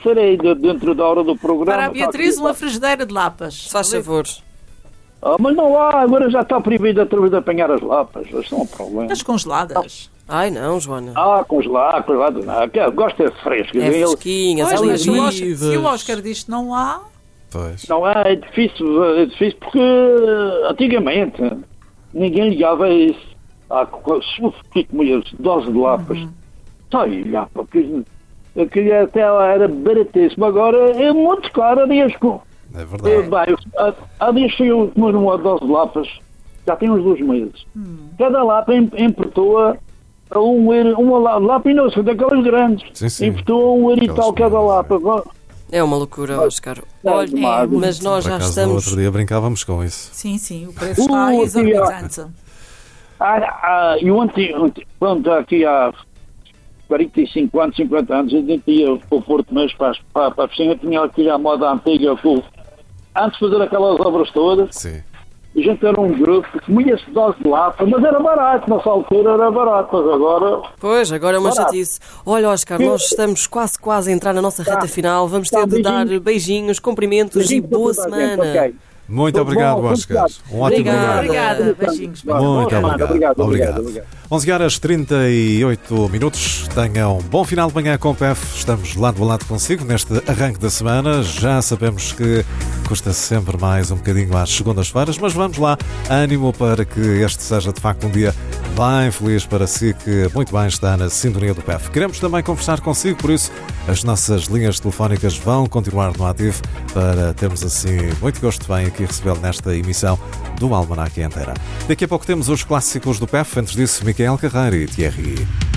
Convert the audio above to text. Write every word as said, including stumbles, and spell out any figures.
Serei de- dentro da hora do programa. Para a Beatriz, tá- uma frigideira de lapas. Faz favor. Ah, mas não há, agora já está proibido outra vez de apanhar as lapas. Isso não é um problema. As congeladas. Ai não, Joana. Ah, congelar, congelado, não. Que eu gosto é fresco. É Ele- fresquinhas, Pois, ali mas se o Oscar- vivas. se o Oscar diz que não há, Pois. Não há, é difícil, é difícil porque antigamente ninguém ligava a isso. Ah, se eu fiquei com as doses de lapas, só ia, porque aquilo até era baratíssimo. Agora é muito caro, há dias com. É É, verdade. bem, há, há dias que eu tomei uma dose de lapas, já tem uns dois meses. Cada lapa im- importou a um euro, uma la- lapa e não sei, daquelas grandes. Sim, sim. Importou a um euro e Aquelas tal cada pequenas, lapa. É uma loucura, Oscar. É Olha, demais. mas nós Por já acaso, no estamos. outro dia brincávamos com isso. sim, sim, o preço está Uh, exorbitante. Ah, ah, eu ontem, ontem, quando aqui há quarenta e cinco anos, cinquenta anos, a gente ia para o Porto mesmo, para, para, para a piscina, tinha aqui a moda antiga, com, antes de fazer aquelas obras todas, Sim. a gente era um grupo, comia-se dose de lata, mas era barato, nessa altura era barato, mas agora... Pois, agora é uma Barato. chatice. Olha, Oscar, nós estamos quase, quase a entrar na nossa reta Tá. final. Vamos Tá, ter de dar beijinhos. beijinhos, cumprimentos Beijinhos e para boa toda a gente, semana. ok? Muito Tudo obrigado, bom, Oscar. muito Um ótimo Obrigada. dia. Obrigada, beijinhos. Boa Muito semana, obrigado. obrigado, Obrigado. obrigado. onze horas trinta e oito minutos. Tenham um bom final de manhã com o P F. Estamos lado a lado consigo neste arranque da semana. Já sabemos que custa sempre mais um bocadinho às segundas-feiras, mas vamos lá. Ânimo para que este seja de facto um dia bem feliz para si, que muito bem está na sintonia do P F. Queremos também conversar consigo, por isso as nossas linhas telefónicas vão continuar no ativo para termos assim muito gosto bem aqui recebê-lo nesta emissão do Almanac Inteira. Daqui a pouco temos os clássicos do P F. Antes disso, Micael Carreira e Thierry.